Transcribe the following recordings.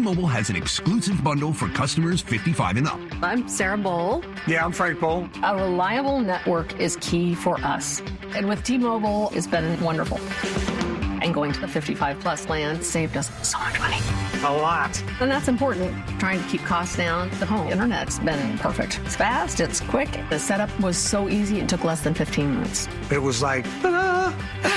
T-Mobile has an exclusive bundle for customers 55 and up. I'm Sarah Bowl. Yeah, I'm Frank Bowl. A reliable network is key for us. And with T-Mobile, it's been wonderful. And going to the 55-plus plan saved us so much money. A lot. And that's important. Trying to keep costs down. The home internet's been perfect. It's fast. It's quick. The setup was so easy. It took less than 15 minutes. It was like, ta-da!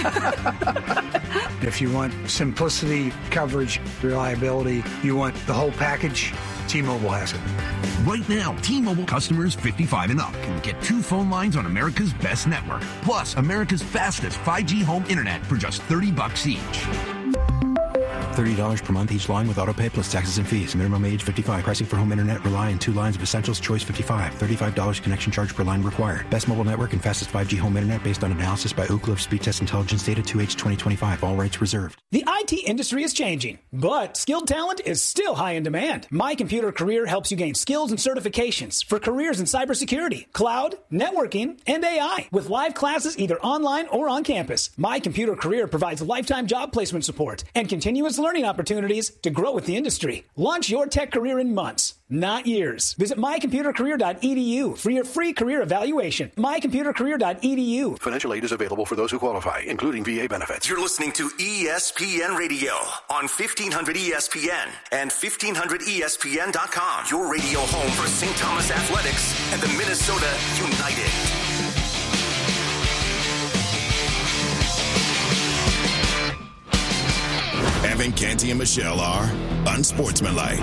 If you want simplicity, coverage, reliability, you want the whole package, T-Mobile has it. Right now, T-Mobile customers 55 and up can get 2 phone lines on America's best network, plus America's fastest 5G home internet for just $30 each. $30 per month each line with autopay plus taxes and fees. Minimum age 55. Pricing for home internet rely on 2 lines of Essentials. Choice 55. $35 connection charge per line required. Best mobile network and fastest 5G home internet based on analysis by Ookla of Speed Test Intelligence data 2H 2025. All rights reserved. The IT industry is changing, but skilled talent is still high in demand. My Computer Career helps you gain skills and certifications for careers in cybersecurity, cloud, networking, and AI with live classes either online or on campus. My Computer Career provides lifetime job placement support and continuous learning opportunities to grow with the industry. Launch your tech career in months, not years. Visit mycomputercareer.edu for your free career evaluation. mycomputercareer.edu. Financial aid is available for those who qualify, including VA benefits. You're listening to ESPN Radio on 1500 ESPN and 1500ESPN.com. Your radio home for St. Thomas Athletics and the Minnesota United. Evan, Canty, and Michelle are unsportsmanlike.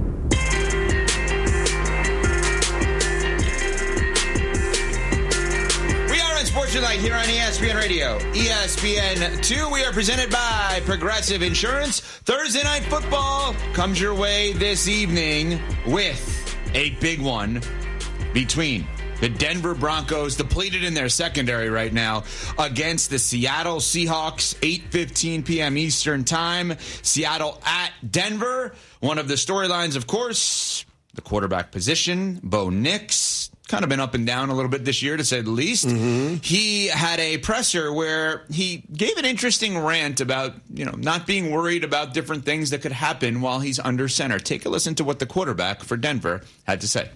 We are unsportsmanlike here on ESPN Radio. ESPN 2, we are presented by Progressive Insurance. Thursday Night Football comes your way this evening with a big one between the Denver Broncos, depleted in their secondary right now, against the Seattle Seahawks, 8:15 p.m. Eastern Time. Seattle at Denver. One of the storylines, of course, the quarterback position. Bo Nix, kind of been up and down a little bit this year, to say the least. Mm-hmm. He had a presser where he gave an interesting rant about, not being worried about different things that could happen while he's under center. Take a listen to what the quarterback for Denver had to say.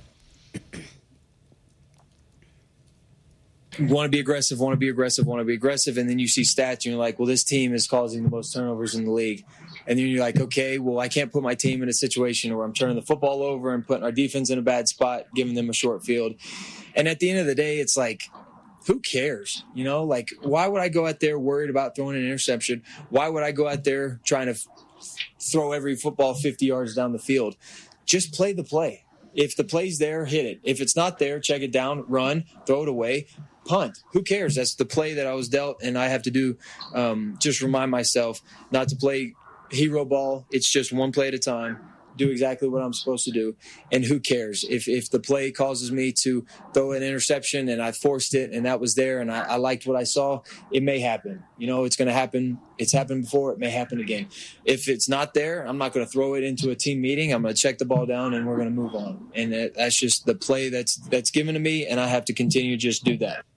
Want to be aggressive, and then you see stats and you're like, well, this team is causing the most turnovers in the league. And then you're like, okay, well, I can't put my team in a situation where I'm turning the football over and putting our defense in a bad spot, giving them a short field. And at the end of the day, it's like, who cares? Why would I go out there worried about throwing an interception? Why would I go out there trying to throw every football 50 yards down the field? Just play the play. If the play's there, hit it. If it's not there, check it down, run, throw it away. Punt. Who cares? That's the play that I was dealt, and I have to do just remind myself not to play hero ball. It's just one play at a time. Do exactly what I'm supposed to do, and who cares? If the play causes me to throw an interception and I forced it and that was there and I liked what I saw, it may happen. It's going to happen. It's happened before. It may happen again. If it's not there, I'm not going to throw it into a team meeting. I'm going to check the ball down and we're going to move on. And that's just the play that's given to me, and I have to continue to just do that.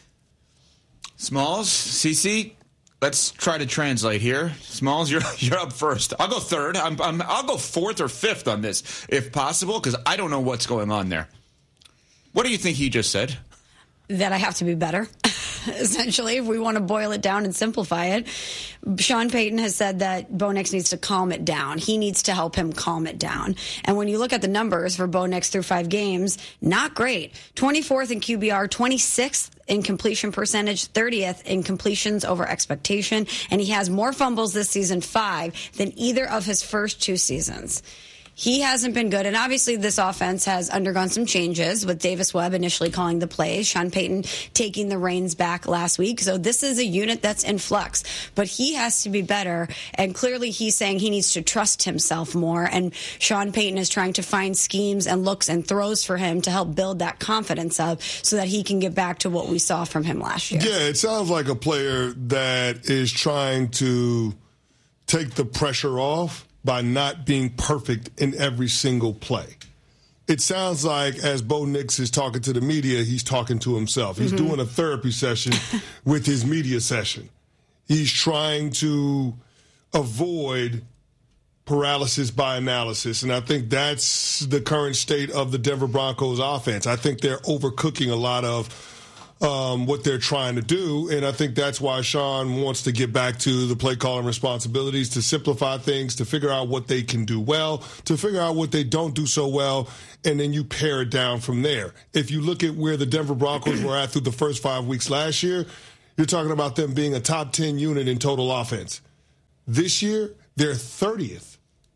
Smalls, CC, let's try to translate here. Smalls, you're up first. I'll go third. I'll go fourth or fifth on this, if possible, because I don't know what's going on there. What do you think he just said? That I have to be better, essentially, if we want to boil it down and simplify it. Sean Payton has said that Bo Nix needs to calm it down. He needs to help him calm it down. And when you look at the numbers for Bo Nix through 5 games, not great. 24th in QBR, 26th in completion percentage, 30th in completions over expectation. And he has more fumbles this season, 5, than either of his first 2 seasons. He hasn't been good, and obviously this offense has undergone some changes with Davis Webb initially calling the plays, Sean Payton taking the reins back last week. So this is a unit that's in flux, but he has to be better, and clearly he's saying he needs to trust himself more, and Sean Payton is trying to find schemes and looks and throws for him to help build that confidence up so that he can get back to what we saw from him last year. Yeah, it sounds like a player that is trying to take the pressure off by not being perfect in every single play. It sounds like as Bo Nix is talking to the media, he's talking to himself. He's doing a therapy session with his media session. He's trying to avoid paralysis by analysis, and I think that's the current state of the Denver Broncos offense. I think they're overcooking a lot of what they're trying to do, and I think that's why Sean wants to get back to the play calling responsibilities, to simplify things, to figure out what they can do well, to figure out what they don't do so well, and then you pare it down from there. If you look at where the Denver Broncos were at through the first 5 weeks last year, you're talking about them being a top 10 unit in total offense. This year, they're 30th.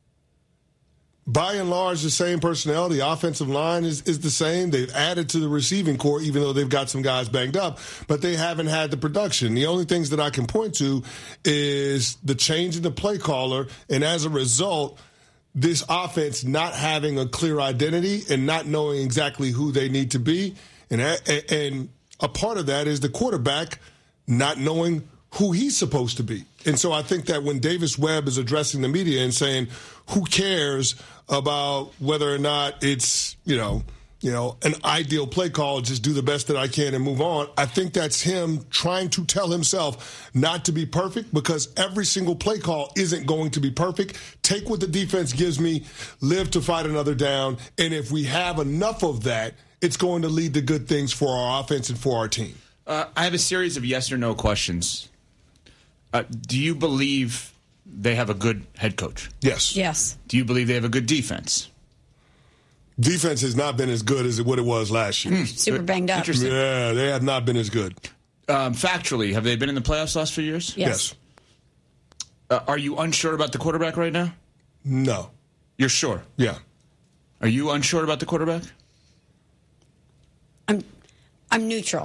By and large, the same personnel. The offensive line is the same. They've added to the receiving core, even though they've got some guys banged up, but they haven't had the production. The only things that I can point to is the change in the play caller, and as a result, this offense not having a clear identity and not knowing exactly who they need to be. And a part of that is the quarterback not knowing who he's supposed to be. And so I think that when Davis Webb is addressing the media and saying, who cares about whether or not it's, an ideal play call, just do the best that I can and move on. I think that's him trying to tell himself not to be perfect, because every single play call isn't going to be perfect. Take what the defense gives me, live to fight another down. And if we have enough of that, it's going to lead to good things for our offense and for our team. I have a series of yes or no questions. Do you believe they have a good head coach? Yes. Yes. Do you believe they have a good defense? Defense has not been as good as what it was last year. Super banged up. Interesting. Yeah, they have not been as good. Factually, have they been in the playoffs last few years? Yes. Are you unsure about the quarterback right now? No. You're sure? Yeah. Are you unsure about the quarterback? I'm neutral.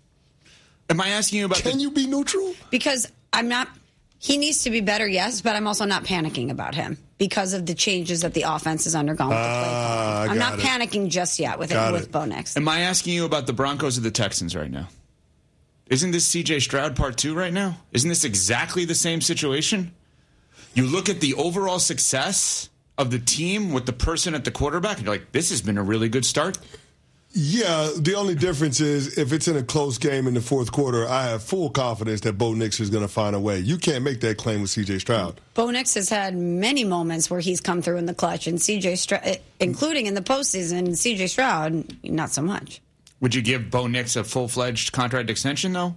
Am I asking you about... Can you be neutral? Because I'm not... He needs to be better, yes, but I'm also not panicking about him because of the changes that the offense has undergone with the play calling. I'm not panicking just yet with Bo Nix. Am I asking you about the Broncos or the Texans right now? Isn't this C.J. Stroud part 2 right now? Isn't this exactly the same situation? You look at the overall success of the team with the person at the quarterback, and you're like, this has been a really good start. Yeah, the only difference is if it's in a close game in the fourth quarter, I have full confidence that Bo Nix is going to find a way. You can't make that claim with C.J. Stroud. Bo Nix has had many moments where he's come through in the clutch, and C.J. Stroud, including in the postseason, C.J. Stroud, not so much. Would you give Bo Nix a full-fledged contract extension, though?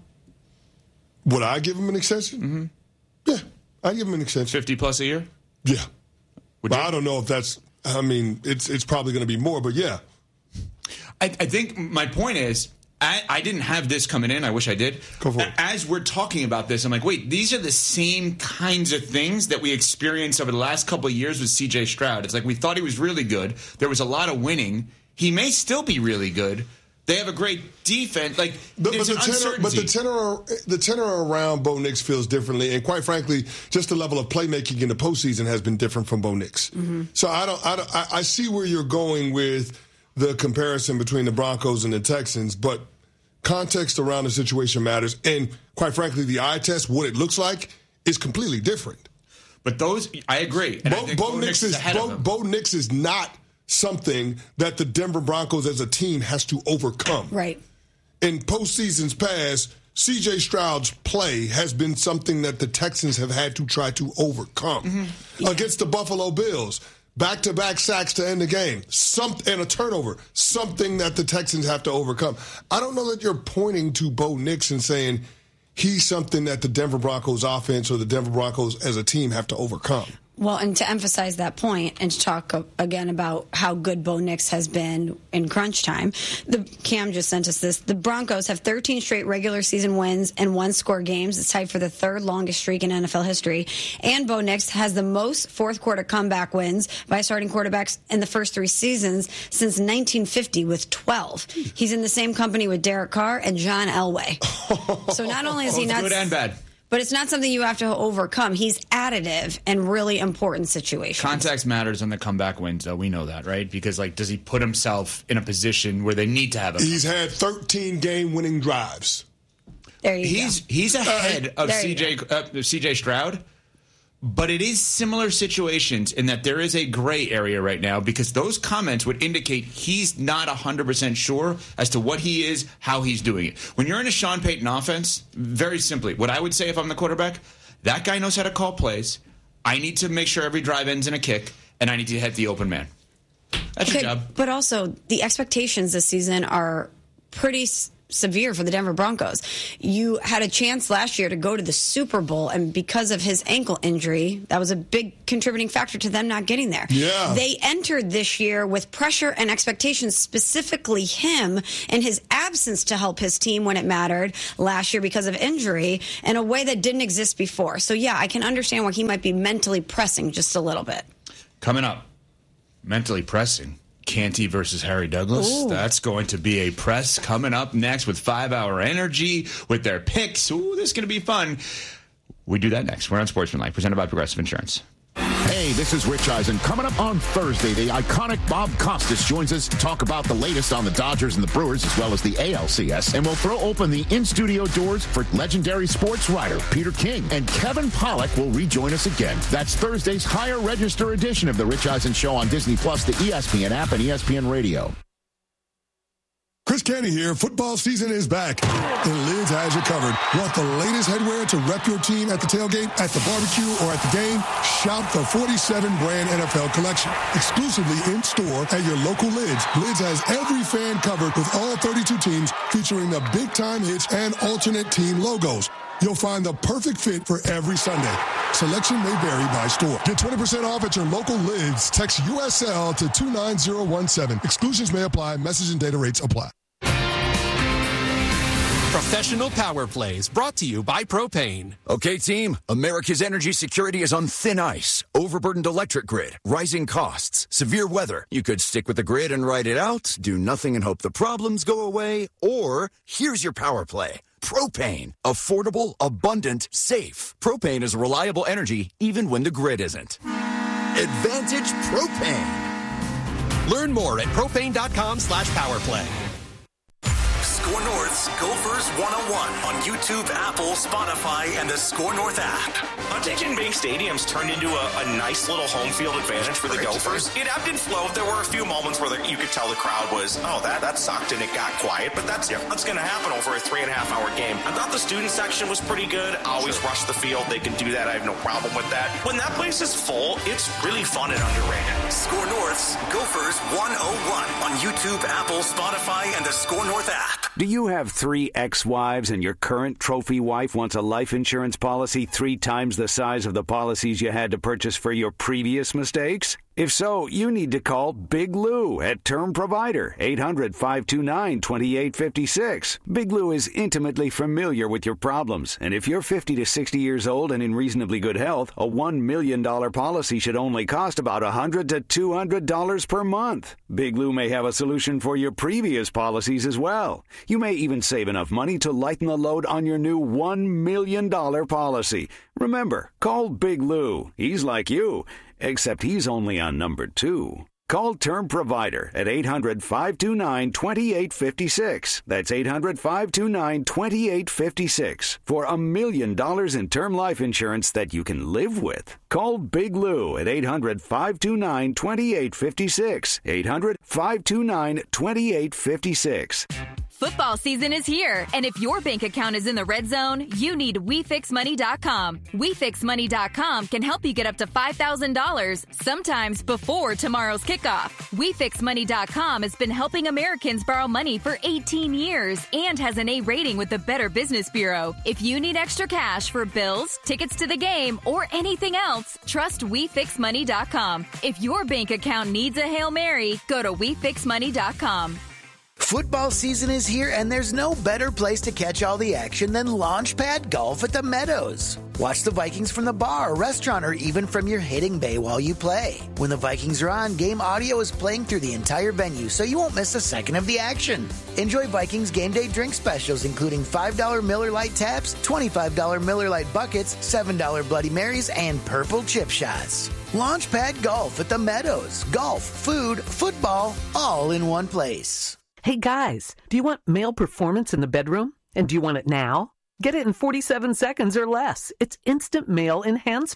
Would I give him an extension? Mm-hmm. Yeah, I'd give him an extension. 50+ a year? Yeah. But I don't know if that's, it's probably going to be more, but yeah. I think my point is, I didn't have this coming in. I wish I did. Go for it. As we're talking about this, I'm like, wait, these are the same kinds of things that we experienced over the last couple of years with C.J. Stroud. It's like we thought he was really good. There was a lot of winning. He may still be really good. They have a great defense. Like, there's an uncertainty. But the tenor around Bo Nix feels differently, and quite frankly, just the level of playmaking in the postseason has been different from Bo Nix. Mm-hmm. So I see where you're going with the comparison between the Broncos and the Texans, but context around the situation matters. And quite frankly, the eye test, what it looks like, is completely different. But those, I agree. And Bo Nix is not something that the Denver Broncos as a team has to overcome. Right. In postseasons past, C.J. Stroud's play has been something that the Texans have had to try to overcome. Mm-hmm. Yeah. Against the Buffalo Bills, back-to-back sacks to end the game, and a turnover, something that the Texans have to overcome. I don't know that you're pointing to Bo Nix and saying he's something that the Denver Broncos offense or the Denver Broncos as a team have to overcome. Well, and to emphasize that point and to talk again about how good Bo Nix has been in crunch time, Cam just sent us this. The Broncos have 13 straight regular season wins and one-score games. It's tied for the third longest streak in NFL history. And Bo Nix has the most fourth-quarter comeback wins by starting quarterbacks in the first 3 seasons since 1950 with 12. He's in the same company with Derek Carr and John Elway. So not only is he not good and bad. But it's not something you have to overcome. He's additive in really important situations. Context matters on the comeback wins, though. We know that, right? Because, does he put himself in a position where they need to have a... He's had 13 game-winning drives. There you go. He's ahead of C.J. Stroud. But it is similar situations in that there is a gray area right now because those comments would indicate he's not 100% sure as to what he is, how he's doing it. When you're in a Sean Payton offense, very simply, what I would say if I'm the quarterback, that guy knows how to call plays. I need to make sure every drive ends in a kick, and I need to hit the open man. That's your job. But also, the expectations this season are pretty severe for the Denver Broncos. You had a chance last year to go to the Super Bowl, and because of his ankle injury, that was a big contributing factor to them not getting there. Yeah. They entered this year with pressure and expectations, specifically him and his absence to help his team when it mattered last year because of injury, in a way that didn't exist before. So, yeah, I can understand why he might be mentally pressing just a little bit. Coming up, mentally pressing. Canty versus Harry Douglas. Ooh. That's going to be a press coming up next with 5 Hour Energy with their picks. Ooh, this is going to be fun. We do that next. We're on Sportsmanlike, presented by Progressive Insurance. Hey, this is Rich Eisen. Coming up on Thursday, the iconic Bob Costas joins us to talk about the latest on the Dodgers and the Brewers, as well as the ALCS. And we'll throw open the in-studio doors for legendary sports writer Peter King. And Kevin Pollak will rejoin us again. That's Thursday's higher register edition of the Rich Eisen Show on Disney+, the ESPN app, and ESPN Radio. Chris Canty here. Football season is back, and Lids has you covered. Want the latest headwear to rep your team at the tailgate, at the barbecue, or at the game? Shop the 47-brand NFL collection, exclusively in-store at your local Lids. Lids has every fan covered with all 32 teams, featuring the big-time hits and alternate team logos. You'll find the perfect fit for every Sunday. Selection may vary by store. Get 20% off at your local Lids. Text USL to 29017. Exclusions may apply. Message and data rates apply. Professional Power Plays, brought to you by Propane. Okay, team, America's energy security is on thin ice. Overburdened electric grid, rising costs, severe weather. You could stick with the grid and ride it out, do nothing and hope the problems go away, or here's your power play. Propane. Affordable, abundant, safe. Propane is reliable energy even when the grid isn't. Advantage Propane. Learn more at propane.com/powerplay. Score North's Gophers 101 on YouTube, Apple, Spotify, and the Score North app. Huntington Bank Stadium's turned into a nice little home field advantage for the Gophers. It ebbed and flowed. There were a few moments where you could tell the crowd was, that sucked, and it got quiet. But that's going to happen over a 3.5-hour game. I thought the student section was pretty good. Always rush the field. They can do that. I have no problem with that. When that place is full, it's really fun and underrated. Score North's Gophers 101 on YouTube, Apple, Spotify, and the Score North app. Do you have 3 ex-wives and your current trophy wife wants a life insurance policy 3 times the size of the policies you had to purchase for your previous mistakes? If so, you need to call Big Lou at Term Provider, 800-529-2856. Big Lou is intimately familiar with your problems, and if you're 50 to 60 years old and in reasonably good health, a $1 million policy should only cost about $100 to $200 per month. Big Lou may have a solution for your previous policies as well. You may even save enough money to lighten the load on your new $1 million policy. Remember, call Big Lou. He's like you, except he's only on number 2. Call Term Provider at 800-529-2856. That's 800-529-2856 for $1 million in term life insurance that you can live with. Call Big Lou at 800-529-2856. 800-529-2856. Football season is here, and if your bank account is in the red zone, you need WeFixMoney.com. WeFixMoney.com can help you get up to $5,000, sometimes before tomorrow's kickoff. WeFixMoney.com has been helping Americans borrow money for 18 years and has an A rating with the Better Business Bureau. If you need extra cash for bills, tickets to the game, or anything else, trust WeFixMoney.com. If your bank account needs a Hail Mary, go to WeFixMoney.com. Football season is here, and there's no better place to catch all the action than Launchpad Golf at the Meadows. Watch the Vikings from the bar, restaurant, or even from your hitting bay while you play. When the Vikings are on, game audio is playing through the entire venue, so you won't miss a second of the action. Enjoy Vikings game day drink specials, including $5 Miller Lite taps, $25 Miller Lite buckets, $7 Bloody Marys, and purple chip shots. Launchpad Golf at the Meadows. Golf, food, football, all in one place. Hey guys, do you want male performance in the bedroom? And do you want it now? Get it in 47 seconds or less. It's instant male enhancement.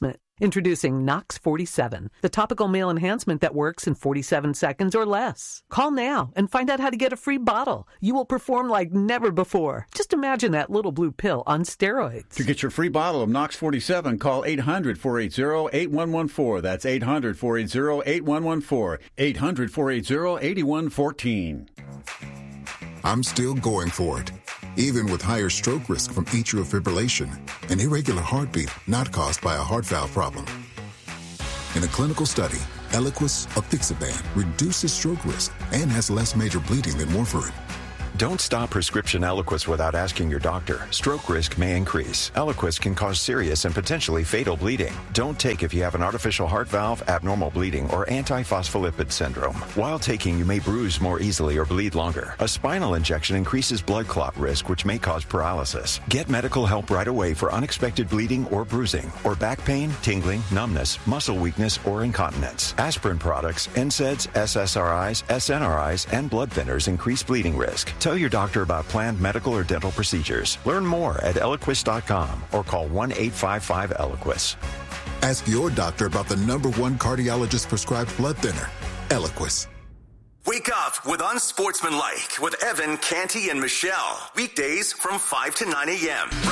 Introducing Nox 47, the topical male enhancement that works in 47 seconds or less. Call now and find out how to get a free bottle. You will perform like never before. Just imagine that little blue pill on steroids. To get your free bottle of Nox 47, call 800-480-8114. That's 800-480-8114. 800-480-8114. I'm still going for it, even with higher stroke risk from atrial fibrillation, an irregular heartbeat not caused by a heart valve problem. In a clinical study, Eliquis apixaban reduces stroke risk and has less major bleeding than warfarin. Don't stop prescription Eliquis without asking your doctor. Stroke risk may increase. Eliquis can cause serious and potentially fatal bleeding. Don't take if you have an artificial heart valve, abnormal bleeding, or antiphospholipid syndrome. While taking, you may bruise more easily or bleed longer. A spinal injection increases blood clot risk, which may cause paralysis. Get medical help right away for unexpected bleeding or bruising, or back pain, tingling, numbness, muscle weakness, or incontinence. Aspirin products, NSAIDs, SSRIs, SNRIs, and blood thinners increase bleeding risk. Tell your doctor about planned medical or dental procedures. Learn more at Eliquis.com or call 1-855-ELIQUIS. Ask your doctor about the #1 cardiologist prescribed blood thinner, Eliquis. Wake up with Unsportsmanlike with Evan, Canty, and Michelle. Weekdays from 5 to 9 a.m.